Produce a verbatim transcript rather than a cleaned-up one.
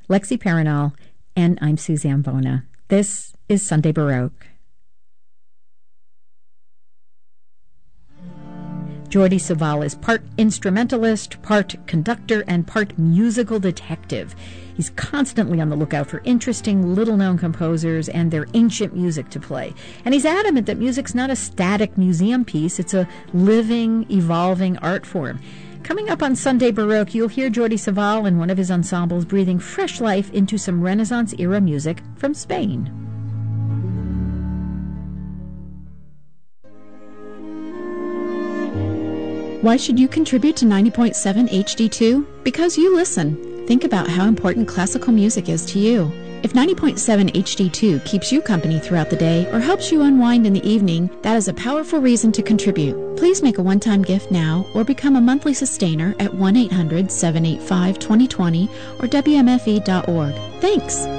Lexi Paranal, and I'm Suzanne Bona. This is Sunday Baroque. Jordi Savall is part instrumentalist, part conductor, and part musical detective. He's constantly on the lookout for interesting, little-known composers and their ancient music to play. And he's adamant that music's not a static museum piece, it's a living, evolving art form. Coming up on Sunday Baroque, you'll hear Jordi Savall and one of his ensembles breathing fresh life into some Renaissance-era music from Spain. Why should you contribute to ninety point seven H D two? Because you listen. Think about how important classical music is to you. If ninety point seven H D two keeps you company throughout the day or helps you unwind in the evening, that is a powerful reason to contribute. Please make a one-time gift now or become a monthly sustainer at one eight hundred, seven eight five, two zero two zero or W M F E dot org. Thanks!